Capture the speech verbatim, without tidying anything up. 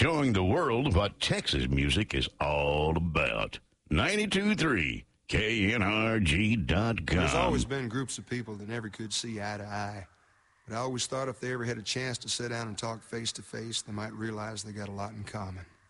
showing the world what Texas music is all about. ninety-two point three K N R G dot com. There's always been groups of people that never could see eye to eye. But I always thought if they ever had a chance to sit down and talk face to face, they might realize they got a lot in common.